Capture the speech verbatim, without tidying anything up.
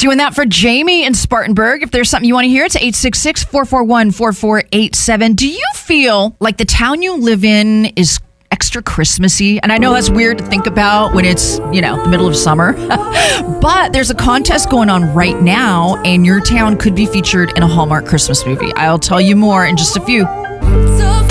Doing that for Jamie in Spartanburg. If there's something you want to hear, it's eight six six, four four one, four four eight seven. Do you feel like the town you live in is extra Christmassy? And I know that's weird to think about when it's, you know, the middle of summer. But there's a contest going on right now, and your town could be featured in a Hallmark Christmas movie. I'll tell you more in just a few. So